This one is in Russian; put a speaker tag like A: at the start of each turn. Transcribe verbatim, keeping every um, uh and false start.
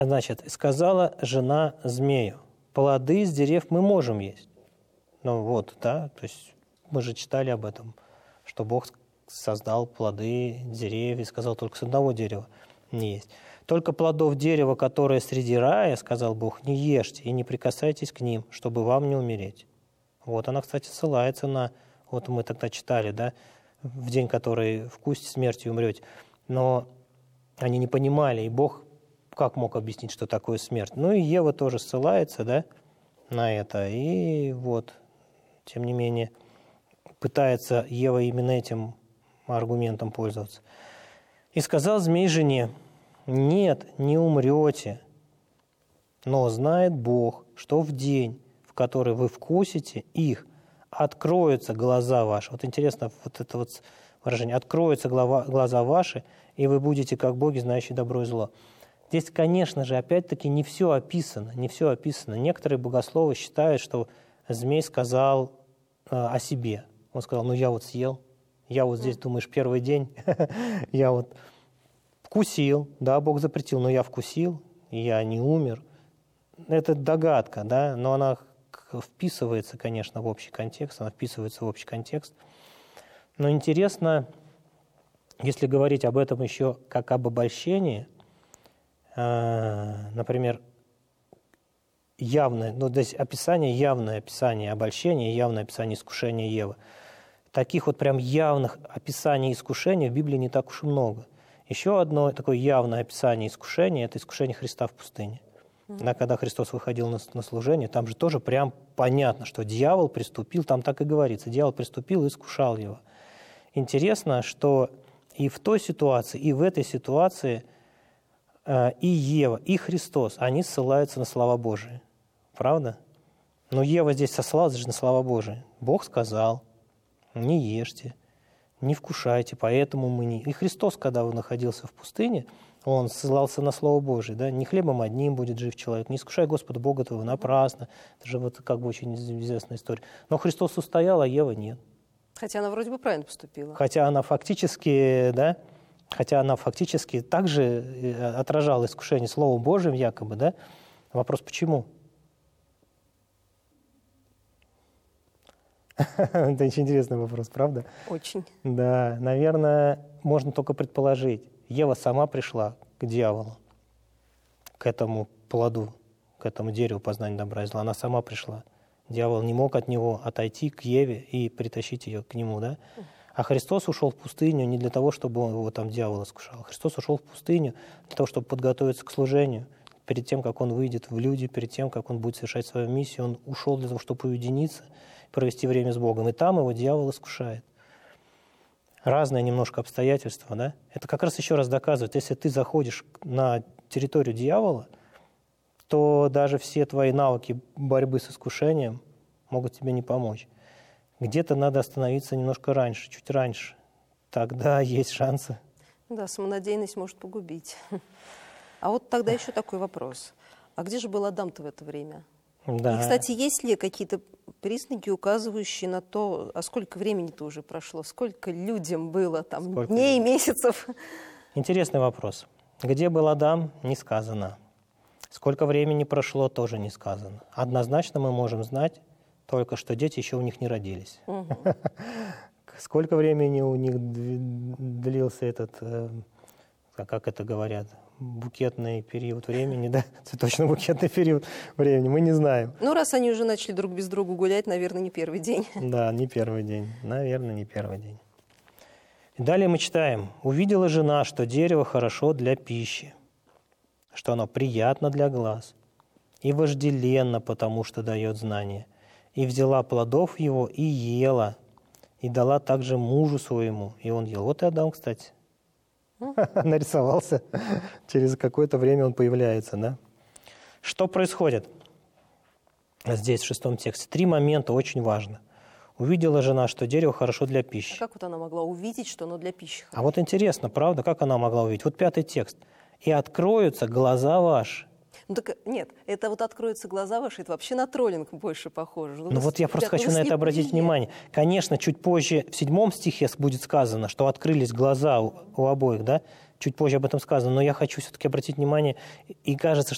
A: Значит, сказала жена змею: плоды с дерев мы можем есть. Ну вот, да, то есть мы же читали об этом, что Бог создал плоды деревьев и сказал только с одного дерева не есть. Только плодов дерева, которое среди рая, сказал Бог, не ешьте и не прикасайтесь к ним, чтобы вам не умереть. Вот она, кстати, ссылается на, вот мы тогда читали, да, в день, который вкусите смерти умрете. Но они не понимали, и Бог как мог объяснить, что такое смерть? Ну и Ева тоже ссылается, да, на это. И вот, тем не менее, пытается Ева именно этим аргументом пользоваться. «И сказал змей жене: нет, не умрете, но знает Бог, что в день, в который вы вкусите их, откроются глаза ваши». Вот интересно, вот это вот выражение: «откроются глаза ваши, и вы будете как боги, знающие добро и зло». Здесь, конечно же, опять-таки не все описано, не все описано. Некоторые богословы считают, что змей сказал э, о себе. Он сказал: ну я вот съел, я вот здесь, думаешь, первый день, я вот вкусил, да, Бог запретил, но я вкусил, я не умер. Это догадка, да, но она вписывается, конечно, в общий контекст, она вписывается в общий контекст. Но интересно, если говорить об этом еще как об обольщении, например, явное, ну, здесь описание, явное описание обольщения, явное описание искушения Евы. Таких вот прям явных описаний искушения в Библии не так уж и много. Еще одно такое явное описание искушения – это искушение Христа в пустыне. Mm-hmm. Да, когда Христос выходил на, на служение, там же тоже прям понятно, что дьявол приступил, там так и говорится, дьявол приступил и искушал его. Интересно, что и в той ситуации, и в этой ситуации и Ева, и Христос, они ссылаются на слова Божии. Правда? Но Ева здесь сослалась же на слова Божии. Бог сказал: не ешьте, не вкушайте, поэтому мы не... И Христос, когда он находился в пустыне, он ссылался на Слово Божие. Да? Не хлебом одним будет жив человек, не искушай Господа Бога твоего напрасно. Это же вот как бы очень известная история. Но Христос устоял, а Ева нет.
B: Хотя она вроде бы правильно поступила.
A: Хотя она фактически, да, хотя она фактически также отражала искушение Словом Божьим якобы, да. Вопрос, почему? Это очень интересный вопрос, правда?
B: Очень.
A: Да, наверное, можно только предположить. Ева сама пришла к дьяволу, к этому плоду, к этому дереву познания добра и зла. Она сама пришла. Дьявол не мог от него отойти к Еве и притащить ее к нему, да? А Христос ушел в пустыню не для того, чтобы он его там дьявол искушал. Христос ушел в пустыню для того, чтобы подготовиться к служению. Перед тем, как он выйдет в люди, перед тем, как он будет совершать свою миссию, он ушел для того, чтобы уединиться, провести время с Богом. И там его дьявол искушает. Разные немножко обстоятельства, да? Это как раз еще раз доказывает, если ты заходишь на территорию дьявола, то даже все твои навыки борьбы с искушением могут тебе не помочь. Где-то надо остановиться немножко раньше, чуть раньше. Тогда есть шансы.
B: Да, самонадеянность может погубить. А вот тогда еще такой вопрос. А где же был Адам-то в это время?
A: Да.
B: И, кстати, есть ли какие-то признаки, указывающие на то, а сколько времени-то уже прошло, сколько людям было, там, сколько дней, времени? Месяцев?
A: Интересный вопрос. Где был Адам, не сказано. Сколько времени прошло, тоже не сказано. Однозначно мы можем знать только, что дети еще у них не родились. Угу. Сколько времени у них длился этот, как это говорят, букетный период времени, да, цветочно-букетный период времени, мы не знаем.
B: Ну, раз они уже начали друг без друга гулять, наверное, не первый день.
A: Да, не первый день, наверное, не первый день. И далее мы читаем: «Увидела жена, что дерево хорошо для пищи, что оно приятно для глаз, и вожделенно, потому что дает знание, и взяла плодов его и ела, и дала также мужу своему, и он ел». Вот и Адам, кстати. Нарисовался. Через какое-то время он появляется, да? Что происходит здесь, в шестом тексте? Три момента очень важно. Увидела жена, что дерево хорошо для пищи.
B: А как вот она могла увидеть, что оно для пищи хорошо?
A: А вот интересно, правда, как она могла увидеть? Вот пятый текст. «И откроются глаза ваши».
B: Ну так нет, это вот откроются глаза ваши, это вообще на троллинг больше похоже.
A: Ну, ну вот я просто хочу на это обратить внимание. Конечно, чуть позже, в седьмом стихе будет сказано, что открылись глаза у, у обоих, да? Чуть позже об этом сказано, но я хочу все-таки обратить внимание, и кажется, что